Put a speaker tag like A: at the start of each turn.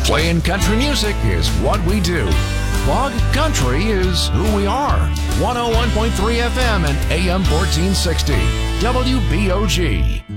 A: Playing country music is what we do. Bog Country is who we are. 101.3 FM and AM 1460. WBOG.